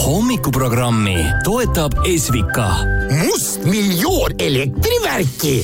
Hommikuprogrammi toetab Esvika. Must miljoon elektrivärki.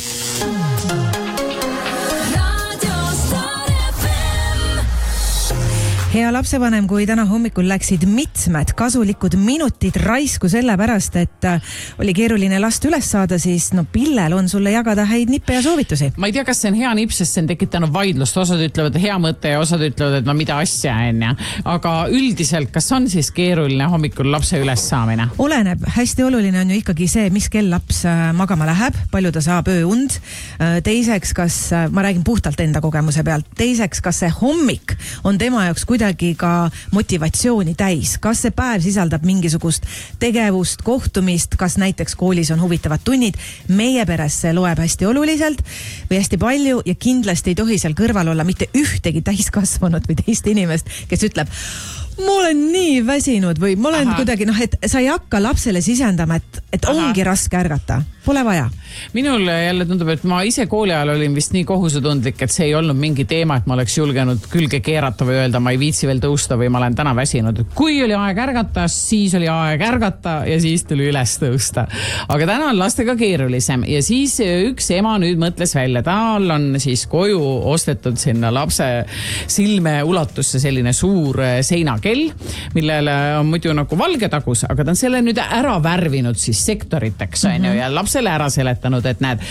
Hea lapsevanem, kui täna hommikul läksid mitmed kasulikud minutid raisku selle pärast, et oli keeruline last üles saada, siis Pillel on sulle jagada häid nippe ja soovitusi. Ma ei tea, kas see on hea nipp, sest see on tekitanud vaidlust. Osad ütlevad hea mõte ja osad ütlevad, et mida asja on. Aga üldiselt, kas on siis keeruline hommikul lapse üles saamine? Oleneb. Hästi oluline on ju ikkagi see, mis kell laps magama läheb, palju ta saab ööund. Teiseks, ma räägin puhtalt enda kogemuse pealt, teiseks, kas see hommik on tema jaoks kuidagi ka motivatsiooni täis. Kas see päev sisaldab mingisugust tegevust, kohtumist, kas näiteks koolis on huvitavad tunnid. Meie peres see loeb hästi oluliselt või hästi palju ja kindlasti ei tohi seal kõrval olla mitte ühtegi täiskasvanud või teist inimest, kes ütleb, ma olen nii väsinud või ma olen kuidagi, et sa ei hakka lapsele sisendama, et ongi raske ärgata. Pole vaja. Minul jälle tundub, et ma ise kooli ajal olin vist nii kohusetundlik, et see ei olnud mingi teema, et ma oleks julgenud külge keerata või öelda, ma ei viitsi veel tõusta või ma olen täna väsinud. Kui oli aeg ärgata, siis oli aeg ärgata ja siis tuli üles tõusta. Aga täna on lastega keerulisem ja siis üks ema nüüd mõtles välja. Tal on siis koju ostetud sinna lapse silme ulatusse selline suur seinakell, millele on muidu nagu valge tagus, aga ta on selle nüüd ära värvinud siis sektoriteks ja lapsele ära seletanud, et näed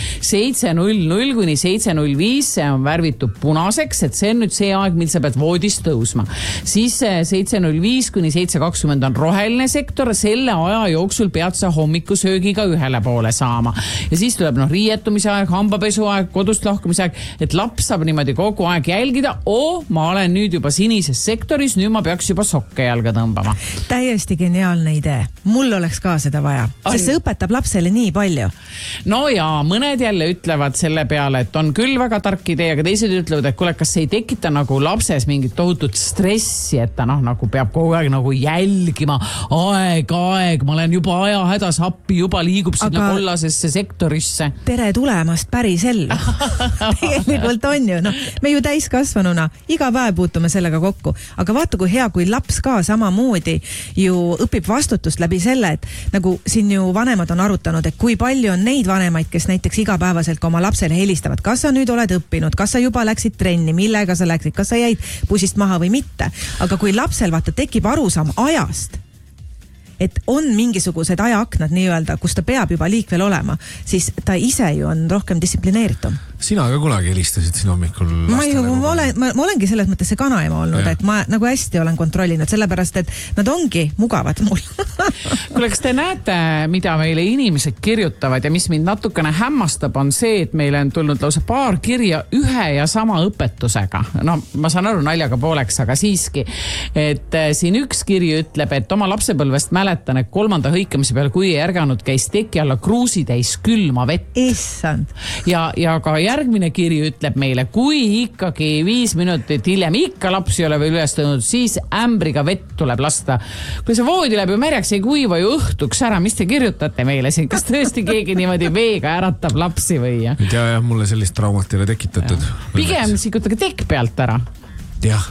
7.00 kuni 7.05 see on värvitud punaseks, et see on nüüd see aeg, mil sa pead voodist tõusma. Siis 7.05 kuni 7.20 on roheline sektor, selle aja jooksul pead sa hommikusöögiga ühele poole saama. Ja siis tuleb riietumise aeg, hambapesu aeg, kodust lahkumise aeg, et laps saab niimoodi kogu aeg jälgida, ma olen nüüd juba sinises sektoris, nüüd ma peaks juba sokke jalga tõmbama. Täiesti geniaalne idee. Mul oleks ka seda vaja, sest see õpetab lapsele nii palju. No ja mõned jälle ütlevad selle peale, et on küll väga tark idee, aga teised ütlevad, et kuule, kas see ei tekita nagu lapses mingit tohutut stressi, et ta nagu peab kogu aeg nagu jälgima, aeg, ma olen juba aja hädas appi, juba liigub sinna kollasesse sektorisse. Tere tulemast päris ellu. Tegelikult on ju, me ju täiskasvanuna iga päev puutume sellega kokku, aga vaata kui hea, kui laps ka samamoodi ju õpib vastutust läbi selle, et nagu siin ju vanemad on arutanud, et kui palju on neid vanemaid, kes näiteks igapäevaselt ka oma lapsele helistavad, kas sa nüüd oled õppinud, kas sa juba läksid trenni, millega sa läksid, kas sa jäid bussist maha või mitte. Aga kui lapsel tekib arusaam ajast, et on mingisugused ajaaknad nii-öelda, kus ta peab juba liikvel olema, siis ta ise ju on rohkem distsiplineeritum. Sina ka kunagi helistasid siin hommikul lastele? Ma olengi selles mõttes see kanaema olnud, et ma nagu hästi olen kontrollinud, sellepärast, et nad ongi mugavad mul. Kuule, kas te näete, mida meile inimesed kirjutavad ja mis mind natukene hämmastab, on see, et meile on tulnud lausa paar kirja ühe ja sama õpetusega. Ma saan aru naljaga pooleks, aga siiski, et siin üks kiri ütleb, et oma lapsepõlvest mäletan, et 3. hõikamise peal, kui ei ärganud, käis teki alla kruusi täis külma vett. Issand. Ja ka järgmine kiri ütleb meile, kui ikkagi 5 minutit hiljem ikka laps ei ole veel üles tõunud, siis ämbriga vett tuleb lasta. Kui see voodi läheb ju märjaks, ei kuiva ju õhtuks ära, mis te kirjutate meile siin? Kas tõesti keegi niimoodi veega äratab lapsi või? Ja, mulle sellist traumat ei ole tekitatud. Pigem sikutage tekk pealt ära. Jah.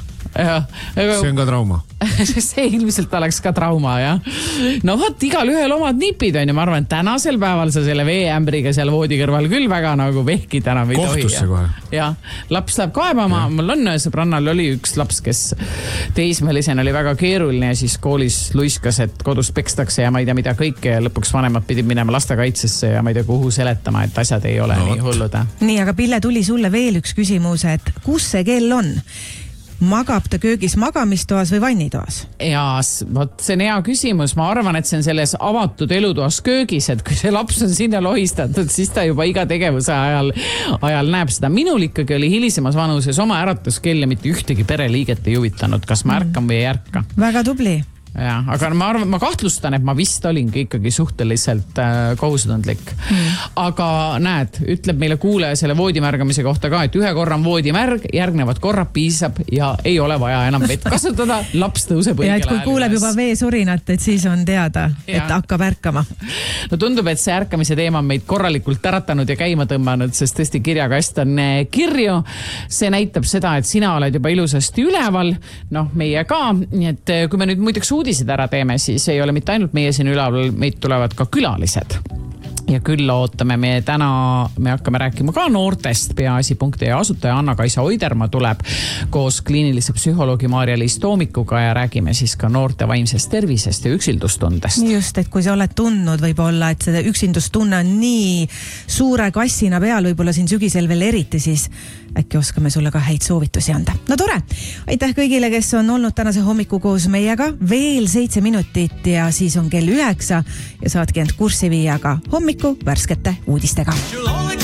See on ka trauma. See ilmselt oleks ka trauma, jah. Igal ühel omad nipid on ja ma arvan, et tänasel päeval sa selle veeämbriga seal voodi kõrval küll väga nagu vehkid enam ei tohi. Kohtusse kohe. Ja, laps läheb kaebama. Mul on sõbrannal oli üks laps, kes teismelisena oli väga keeruline ja siis koolis luiskas, et kodus pekstakse ja ma ei tea mida kõike ja lõpuks vanemad pidid minema lastekaitsesse ja ma ei tea kuhu seletama, et asjad ei ole nii hullud. Nii, aga Pille, tuli sulle veel üks küsimus, et kus see kell on? Magab ta köögis magamistoas või vannitoas? Ja, see on hea küsimus. Ma arvan, et see on selles avatud elutoas köögis, et kui see laps on sinna lohistatud, siis ta juba iga tegevuse ajal näeb seda. Minul ikkagi oli hilisemas vanuses oma äratuskell ja mitte ühtegi pereliiget ei huvitanud, kas ma ärkan või ei ärka. Väga tubli. Ja, aga ma kahtlustan, et ma vist olingi ikkagi suhteliselt kohusetundlik. Aga näed, ütleb meile kuulaja selle voodimärgamise kohta ka, et ühe korra on voodimärg, järgnevad korrad piisab ja ei ole vaja enam vett kasutada, laps tõuseb õigel ajal. Ja et kui kuuleb juba veesurinat, et siis on teada, et hakkab ärkama. Tundub, et see ärkamise teema on meid korralikult äratanud ja käima tõmmanud, sest tõesti kirjakast on kirju. See näitab seda, et sina oled juba ilusasti üleval, meie ka, nii et kui me nüüd muideks uudised ära teeme, siis ei ole mitte ainult meie siin üleval, meid tulevad ka külalised. Ja külla ootame me hakkame rääkima ka noortest. Peaasi.ee asutaja Anna-Kaisa Oidermaa tuleb koos kliinilise psühholoogi Maarja-Liis Toomikuga ja räägime siis ka noorte vaimsest tervisest ja üksildustundest. Just, et kui sa oled tundnud võib-olla, et seda üksindustunne on nii suure kassina peal, võib-olla siin sügisel veel eriti, siis äkki oskame sulle ka häid soovitusi anda. No tore! Aitäh kõigile, kes on olnud tänase hommiku koos meiega. Veel 7 minutit ja siis on kell 9 ja saadki end kurssi viia ka hommiku värskete uudistega.